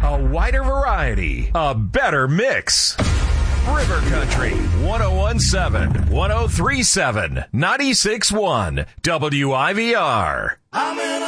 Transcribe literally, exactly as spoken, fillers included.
A wider variety. A better mix. River Country, one oh one point seven, one oh three point seven, ninety-six point one, W I V R. I'm in